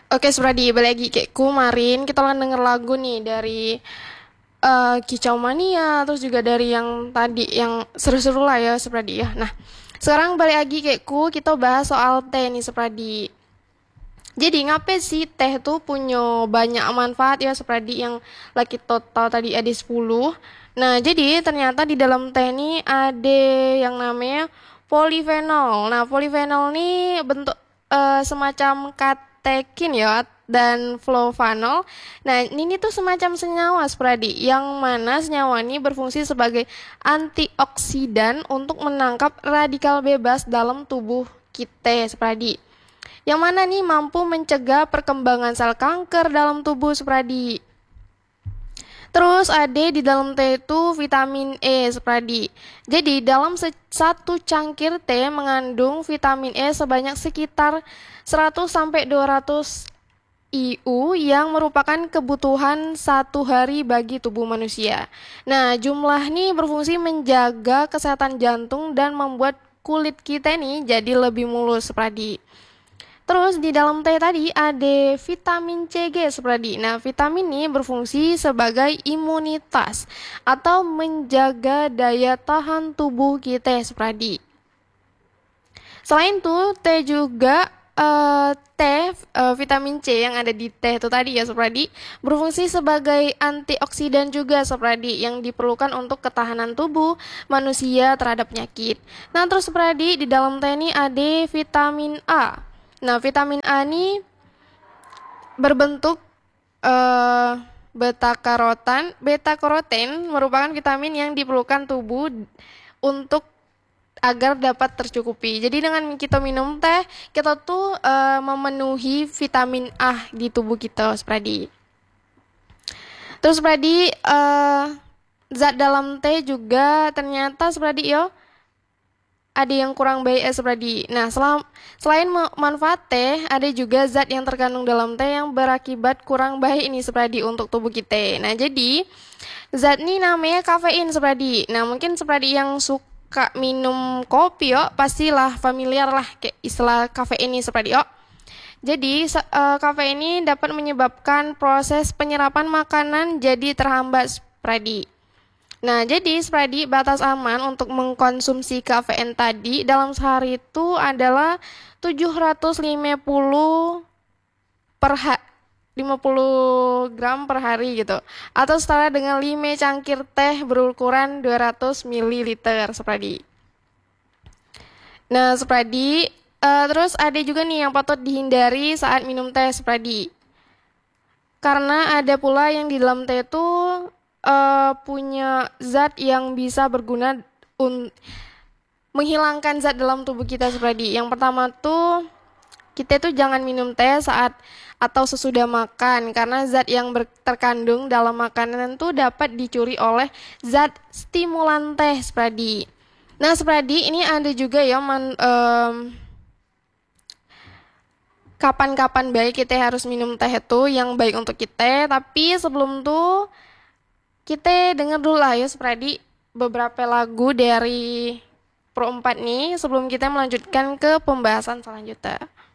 Oke, Supradi, balik lagi kayak kemarin kita kan denger lagu nih dari Kicau Mania, terus juga dari yang tadi yang seru-seru lah ya, Supradi ya. Nah, sekarang balik lagi kayak kita bahas soal teh nih, Supradi. Jadi ngapain sih teh tuh punya banyak manfaat ya, Supradi, yang lagi total tadi ada 10. Nah, jadi ternyata di dalam teh ini ada yang namanya polifenol. Nah, polifenol ini bentuk semacam katekin ya, dan flavanol. Nah, ini tuh semacam senyawa, Supradi, yang mana senyawa ini berfungsi sebagai antioksidan untuk menangkap radikal bebas dalam tubuh kita, Supradi. Yang mana nih mampu mencegah perkembangan sel kanker dalam tubuh, Supradi. Terus ada di dalam teh itu vitamin E, Supradi. Jadi dalam satu cangkir teh mengandung vitamin E sebanyak sekitar 100 sampai 200 IU yang merupakan kebutuhan satu hari bagi tubuh manusia. Nah, jumlah ini berfungsi menjaga kesehatan jantung dan membuat kulit kita nih jadi lebih mulus, Supradi. Terus di dalam teh tadi ada vitamin C, G, Supradi. Nah, vitamin ini berfungsi sebagai imunitas atau menjaga daya tahan tubuh kita, Supradi. Selain itu, teh juga vitamin C yang ada di teh itu tadi ya, Supradi, berfungsi sebagai antioksidan juga, Supradi, yang diperlukan untuk ketahanan tubuh manusia terhadap penyakit. Nah, terus, Supradi, di dalam teh ini ada vitamin A. Nah, vitamin A ini berbentuk eh, beta karoten merupakan vitamin yang diperlukan tubuh untuk agar dapat tercukupi. Jadi dengan kita minum teh, kita tuh memenuhi vitamin A di tubuh kita, Supradi. Terus, Supradi, zat dalam teh juga ternyata, Supradi, yo ada yang kurang baik, Supradi. Nah, selain manfaat teh, ada juga zat yang terkandung dalam teh yang berakibat kurang baik ini, Supradi, untuk tubuh kita. Nah, jadi zat ini namanya kafein, Supradi. Nah, mungkin Supradi yang suka minum kopi yo pastilah familiar lah kayak istilah kafein ini, Supradi yo. Jadi kafein ini dapat menyebabkan proses penyerapan makanan jadi terhambat, Supradi. Nah, jadi Spradi, batas aman untuk mengkonsumsi kafein tadi dalam sehari itu adalah 750 per 50 gram per hari gitu. Atau setara dengan 5 cangkir teh berukuran 200 ml, Spradi. Nah, Spradi, terus ada juga nih yang patut dihindari saat minum teh, Spradi. Karena ada pula yang di dalam teh itu punya zat yang bisa berguna menghilangkan zat dalam tubuh kita, Supradi. Yang pertama tuh kita tuh jangan minum teh saat atau sesudah makan karena zat yang terkandung dalam makanan itu dapat dicuri oleh zat stimulan teh, Supradi. Nah, Supradi, ini ada juga ya kapan-kapan baik kita harus minum teh itu yang baik untuk kita, tapi sebelum tuh kita denger dulu lah ya, Supradi, beberapa lagu dari Pro 4 nih sebelum kita melanjutkan ke pembahasan selanjutnya.